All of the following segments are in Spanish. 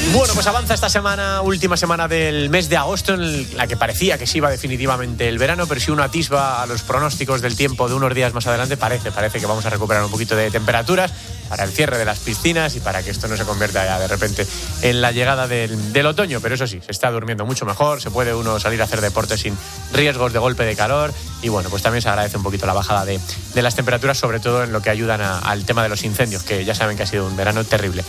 Bueno, pues avanza esta semana, última semana del mes de agosto, en la que parecía que se iba definitivamente el verano, pero si uno atisba a los pronósticos del tiempo de unos días más adelante, parece que vamos a recuperar un poquito de temperaturas para el cierre de las piscinas y para que esto no se convierta ya de repente en la llegada del otoño. Pero eso sí, se está durmiendo mucho mejor, se puede uno salir a hacer deporte sin riesgos de golpe de calor y bueno, pues también se agradece un poquito la bajada de las temperaturas, sobre todo en lo que ayudan al tema de los incendios, que ya saben que ha sido un verano terrible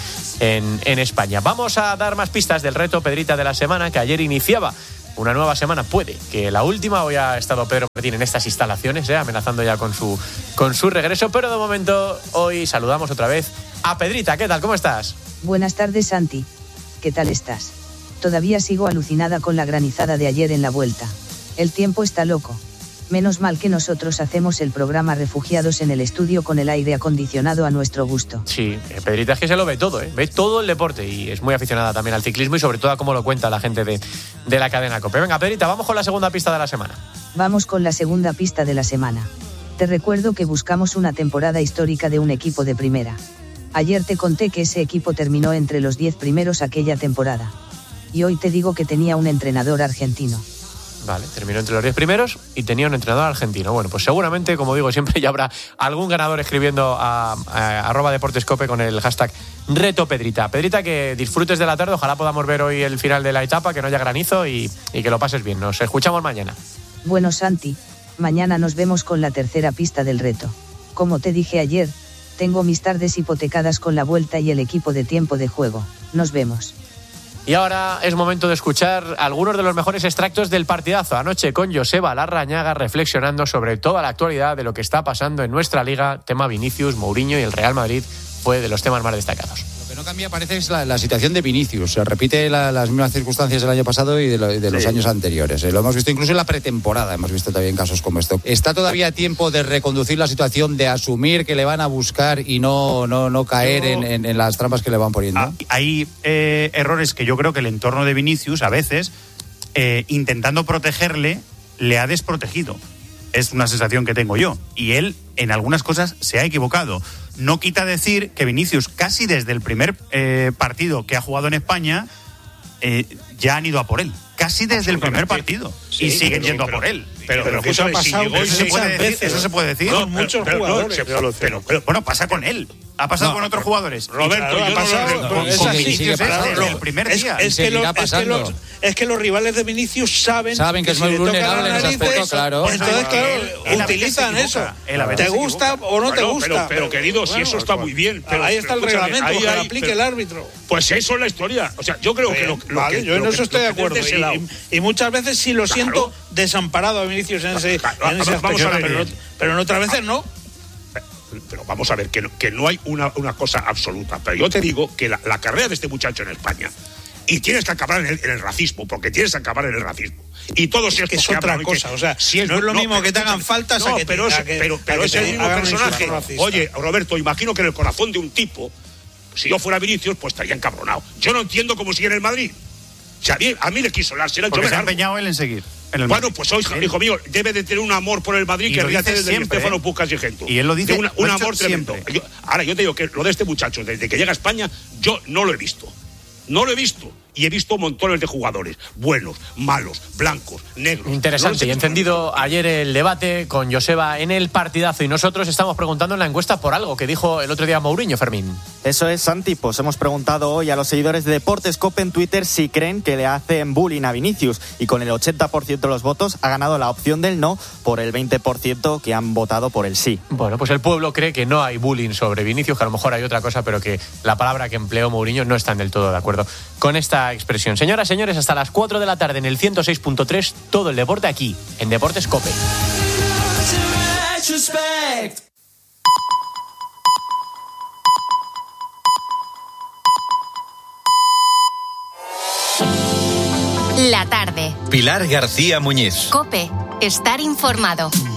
en España. Vamos a dar más pistas del reto Pedrita de la semana, que ayer iniciaba una nueva semana, puede que la última. Hoy ha estado Pedro Martín en estas instalaciones, amenazando ya con su regreso, pero de momento hoy saludamos otra vez a Pedrita. ¿Qué tal? ¿Cómo estás? Buenas tardes, Santi. ¿Qué tal estás? Todavía sigo alucinada con la granizada de ayer en la vuelta. El tiempo está loco. Menos mal que nosotros hacemos el programa refugiados en el estudio con el aire acondicionado a nuestro gusto. Sí, Pedrita es que se lo ve todo, ve todo el deporte y es muy aficionada también al ciclismo y sobre todo a cómo lo cuenta la gente de la cadena COPE. Venga, Pedrita, vamos con la segunda pista de la semana. Vamos con la segunda pista de la semana. Te recuerdo que buscamos una temporada histórica de un equipo de primera. Ayer te conté que ese equipo terminó entre los 10 primeros aquella temporada. Y hoy te digo que tenía un entrenador argentino. Vale, terminó entre los 10 primeros y tenía un entrenador argentino. Bueno, pues seguramente, como digo siempre, ya habrá algún ganador escribiendo a @deportescope con el hashtag Reto Pedrita. Pedrita, que disfrutes de la tarde, ojalá podamos ver hoy el final de la etapa, que no haya granizo y que lo pases bien. Nos escuchamos mañana. Bueno, Santi, mañana nos vemos con la tercera pista del reto. Como te dije ayer, tengo mis tardes hipotecadas con la vuelta y el equipo de tiempo de juego. Nos vemos. Y ahora es momento de escuchar algunos de los mejores extractos del partidazo anoche con Joseba Larrañaga reflexionando sobre toda la actualidad de lo que está pasando en nuestra liga. Tema Vinicius, Mourinho y el Real Madrid fue de los temas más destacados. Lo que no cambia parece es la situación de Vinicius. Se repite las mismas circunstancias del año pasado y de los años anteriores. Lo hemos visto incluso en la pretemporada, hemos visto también casos como esto. ¿Está todavía a tiempo de reconducir la situación, de asumir que le van a buscar y no caer en las trampas que le van poniendo? Hay errores que yo creo que el entorno de Vinicius a veces, intentando protegerle, le ha desprotegido. Es una sensación que tengo yo. Y él, en algunas cosas, se ha equivocado. No quita decir que Vinicius, casi desde el primer partido que ha jugado en España, ya han ido a por él. Casi desde el primer partido. Sí, y siguen yendo a por él. Pero eso ha pasado. ¿Eso se puede decir? No, muchos jugadores. Pero bueno, pasa con él. Ha pasado con otros jugadores. Roberto, ha pasado con Vinicius desde el primer día. Es que los rivales de Vinicius saben que es muy vulnerable en ese aspecto, claro. Entonces, claro, utilizan eso. ¿Te gusta o no te gusta? Pero querido, si eso está muy bien. Ahí está el reglamento, que lo aplique el árbitro. Pues eso es la historia. O sea, yo creo que yo en eso estoy de acuerdo. Y muchas veces sí lo siento desamparado a Vinicius en ese aspecto. Pero en otras veces no. Pero vamos a ver, que no hay una cosa absoluta. Pero yo te digo que la carrera de este muchacho en España, y tienes que acabar en el racismo, porque tienes que acabar en el racismo. Y todo eso es otra cosa. O sea, no es lo mismo que te hagan faltas a que pero es el mismo personaje. Oye, Roberto, imagino que en el corazón de un tipo, si yo fuera Vinicius, pues estaría encabronado. Yo no entiendo cómo sigue en el Madrid. O sea, a mí le quiso lársela. Porque se ha empeñado él en seguir. Bueno, pues hoy, hijo mío, debe de tener un amor por el Madrid que rehace desde el Stefano Pucas y Gento. Y él lo dice un amor tremendo. Ahora, yo te digo que lo de este muchacho, desde que llega a España, yo no lo he visto. No lo he visto. Y he visto montones de jugadores, buenos, malos, blancos, negros. Interesante, y encendido ayer el debate con Joseba en el partidazo. Y nosotros estamos preguntando en la encuesta por algo que dijo el otro día Mourinho, Fermín. Eso es, Santi. Pues hemos preguntado hoy a los seguidores de Deportes COPE en Twitter si creen que le hacen bullying a Vinicius. Y con el 80% de los votos ha ganado la opción del no por el 20% que han votado por el sí. Bueno, pues el pueblo cree que no hay bullying sobre Vinicius, que a lo mejor hay otra cosa, pero que la palabra que empleó Mourinho no están del todo de acuerdo con esta expresión. Señoras, señores, hasta las 4 de la tarde en el 106.3, todo el deporte aquí, en Deportes COPE. La tarde. Pilar García Muñiz. COPE. Estar informado.